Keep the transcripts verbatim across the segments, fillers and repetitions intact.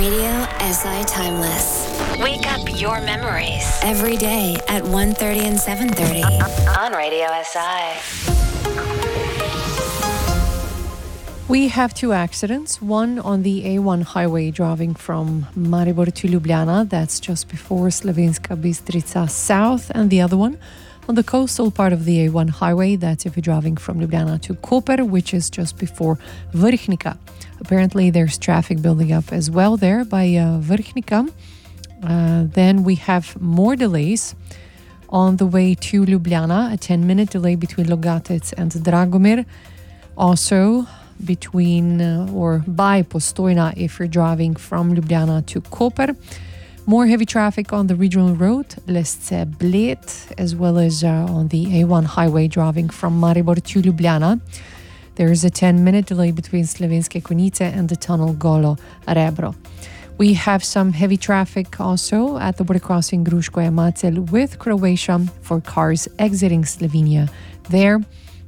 Radio S I Timeless. Wake up your memories every day at one thirty and seven thirty on Radio S I. We have two accidents, one on the A one highway driving from Maribor to Ljubljana, that's just before Slovenska Bistrica South, and the other one on the coastal part of the A one highway, that's if you're driving from Ljubljana to Koper, which is just before Vrhnika. Apparently there's traffic building up as well there by uh, Vrhnika. Uh, then we have more delays on the way to Ljubljana, a ten-minute delay between Logatec and Dragomir. Also between uh, or by Postojna if you're driving from Ljubljana to Koper. More heavy traffic on the regional road, Lesce Bled, as well as uh, on the A one highway driving from Maribor to Ljubljana. There is a ten-minute delay between Slovenske Konjice and the tunnel Golo Rebro. We have some heavy traffic also at the border crossing Gruškoje Macelj with Croatia for cars exiting Slovenia there.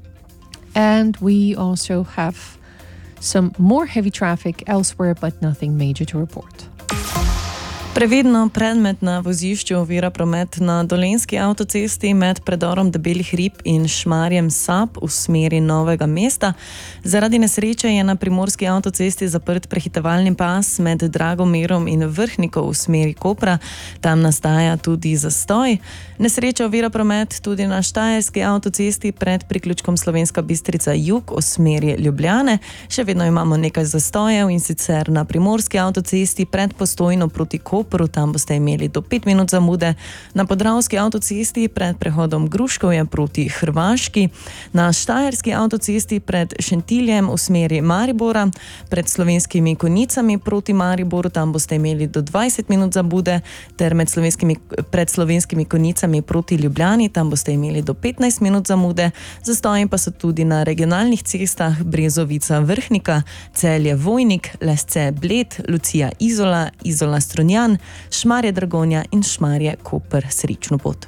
And we also have some more heavy traffic elsewhere, but nothing major to report. Previdno predmet na vozišču ovira promet na Dolenjski avtocesti med predorom Debeli hrib in Šmarjem Sap v smeri Novega mesta. Zaradi nesreče je na primorski avtocesti zaprt prehitevalni pas med Dragomirom in Vrhniko v smeri Kopra. Tam nastaja tudi zastoj. Nesreča ovira promet tudi na Štajerski avtocesti pred priključkom Slovenska Bistrica Jug v smeri Ljubljane. Še vedno imamo nekaj zastojev, in sicer na primorski avtocesti pred Postojno proti Kopru. Tam boste imeli do pet minut zamude, na Podravski avtocesti pred prehodom Gruškovje proti Hrvaški, na Štajerski avtocesti pred Šentiljem v smeri Maribora, pred Slovenskimi Konjicami proti Mariboru, tam boste imeli do dvajset minut zamude, ter med slovenskimi, pred Slovenskimi Konjicami proti Ljubljani, tam boste imeli do petnajst minut zamude. Zastoji pa so tudi na regionalnih cestah Brezovica Vrhnika, Celje Vojnik, Lesce Bled, Lucija Izola, Izola Strunjan, Šmarje Dragonja in Šmarje Koper. Srečno pot.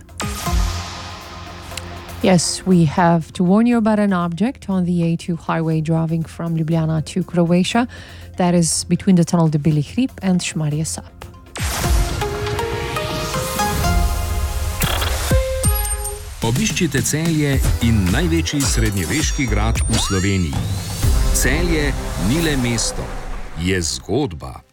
Yes, we have to warn you about an object on the A two highway driving from Ljubljana to Croatia. That is between the tunnel Debeli hrib and Šmarje Sap. Obiščite Celje in največji srednjeveški grad v Sloveniji. Celje ni le mesto, je zgodba.